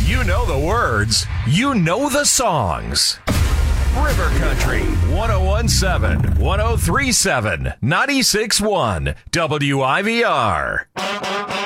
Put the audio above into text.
You know the words. You know the songs. River Country 1017, 1037, 96.1 WIVR.